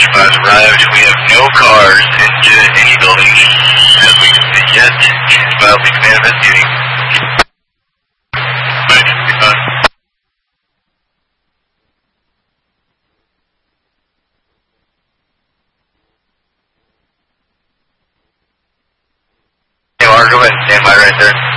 has arrived. We have no cars into any building as we can see yet, but we can investigating. Go ahead and stand by right there.